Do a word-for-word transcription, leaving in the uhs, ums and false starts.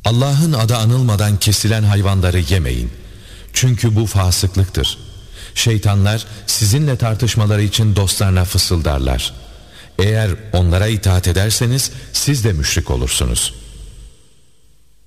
Allah'ın adı anılmadan kesilen hayvanları yemeyin. Çünkü bu fasıklıktır. Şeytanlar sizinle tartışmaları için dostlarına fısıldarlar. Eğer onlara itaat ederseniz siz de müşrik olursunuz.